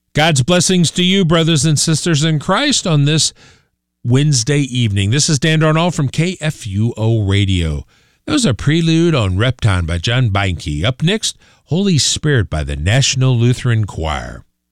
God's blessings to you, brothers and sisters in Christ, on this Wednesday evening. This is Dan Darnall from KFUO Radio. That was a prelude on Repton by John Beinke. Up next, Holy Spirit by the National Lutheran Choir.